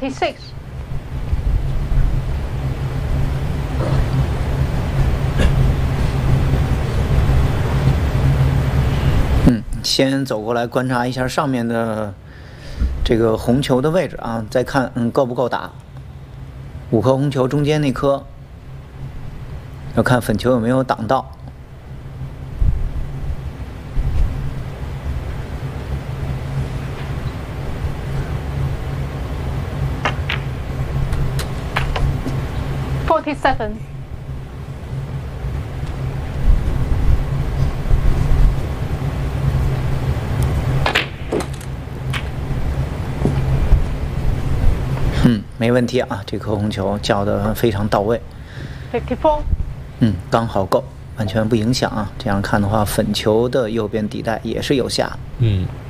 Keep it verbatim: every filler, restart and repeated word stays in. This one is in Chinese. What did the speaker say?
forty-six。 嗯，先走过来观察一下上面的这个红球的位置啊，再看嗯够不够打。五颗红球中间那颗，要看粉球有没有挡到。 forty-seven。 嗯，没问题啊，这颗红球叫得非常到位。 fifty-four。 嗯，刚好够，完全不影响啊。这样看的话，粉球的右边底袋也是有下。 嗯。